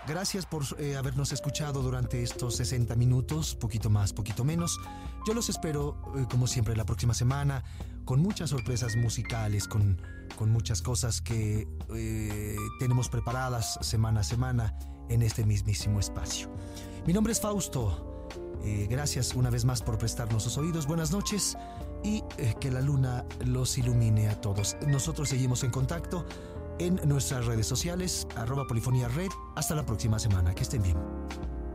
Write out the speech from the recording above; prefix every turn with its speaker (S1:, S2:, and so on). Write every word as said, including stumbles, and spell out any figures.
S1: Gracias por eh, habernos escuchado durante estos sesenta minutos, poquito más, poquito menos. Yo los espero, eh, como siempre, la próxima semana, con muchas sorpresas musicales, con, con muchas cosas que eh, tenemos preparadas semana a semana en este mismísimo espacio. Mi nombre es Fausto. Eh, gracias una vez más por prestarnos sus oídos. Buenas noches y eh, que la luna los ilumine a todos. Nosotros seguimos en contacto en nuestras redes sociales, arroba Polifonía Red. Hasta la próxima semana. Que estén bien.